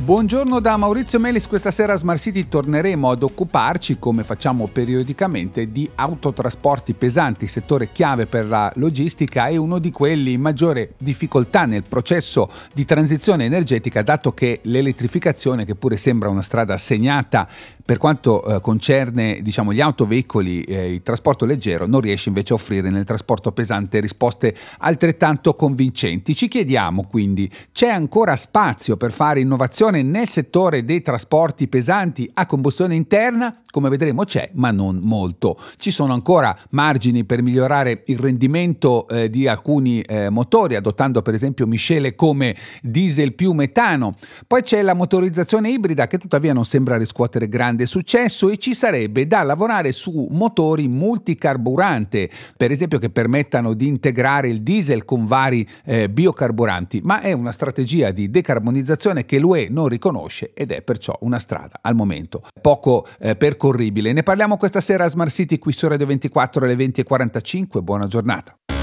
Buongiorno da Maurizio Melis, questa sera a Smart City torneremo ad occuparci, come facciamo periodicamente, di autotrasporti pesanti, settore chiave per la logistica e uno di quelli in maggiore difficoltà nel processo di transizione energetica, dato che l'elettrificazione, che pure sembra una strada segnata per quanto concerne gli autoveicoli, il trasporto leggero, non riesce invece a offrire nel trasporto pesante risposte altrettanto convincenti. Ci chiediamo quindi, c'è ancora spazio per fare innovazione nel settore dei trasporti pesanti a combustione interna? Come vedremo c'è, ma non molto. Ci sono ancora margini per migliorare il rendimento di alcuni motori, adottando per esempio miscele come diesel più metano. Poi c'è la motorizzazione ibrida, che tuttavia non sembra riscuotere grande successo, e ci sarebbe da lavorare su motori multicarburante, per esempio, che permettano di integrare il diesel con vari biocarburanti, ma è una strategia di decarbonizzazione che l'UE non riconosce ed è perciò una strada al momento poco percorribile. Ne parliamo questa sera a Smart City qui su Radio 24 alle 20:45. Buona giornata.